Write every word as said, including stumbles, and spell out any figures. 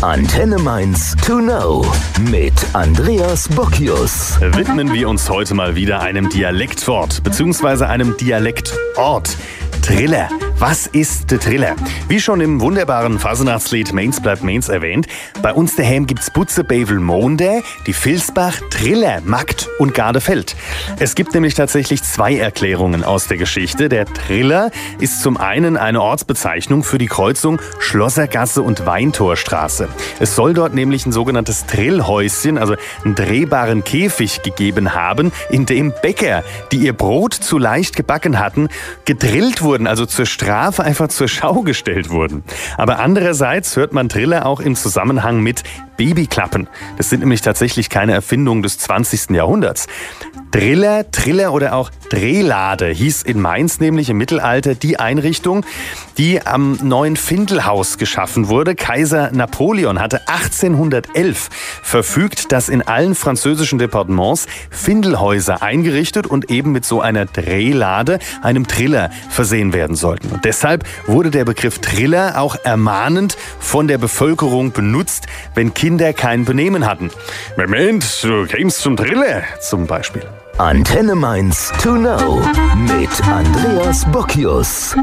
Antenne Mainz to know mit Andreas Bockius. Widmen wir uns heute mal wieder einem Dialektwort bzw. einem Dialektort. Triller. Was ist der Triller? Wie schon im wunderbaren Fasenachtslied Mainz bleibt Mainz erwähnt, bei uns daheim gibt's Butzebevel Monde, die Vilsbach, Triller, Magd und Gardefeld. Es gibt nämlich tatsächlich zwei Erklärungen aus der Geschichte. Der Triller ist zum einen eine Ortsbezeichnung für die Kreuzung Schlossergasse und Weintorstraße. Es soll dort nämlich ein sogenanntes Trillhäuschen, also einen drehbaren Käfig gegeben haben, in dem Bäcker, die ihr Brot zu leicht gebacken hatten, gedrillt wurden, also zur Strafe einfach zur Schau gestellt wurden. Aber andererseits hört man Triller auch im Zusammenhang mit Babyklappen. Das sind nämlich tatsächlich keine Erfindungen des zwanzigsten Jahrhunderts. Driller, Triller oder auch Drehlade hieß in Mainz nämlich im Mittelalter die Einrichtung, die am neuen Findelhaus geschaffen wurde. Kaiser Napoleon hatte achtzehnhundertelf verfügt, dass in allen französischen Departements Findelhäuser eingerichtet und eben mit so einer Drehlade, einem Triller, versehen werden sollten. Und deshalb wurde der Begriff Triller auch ermahnend von der Bevölkerung benutzt, wenn Kinder kein Benehmen hatten. Moment, du kämst zum Triller zum Beispiel. Antenne Mainz to know mit Andreas Bockius.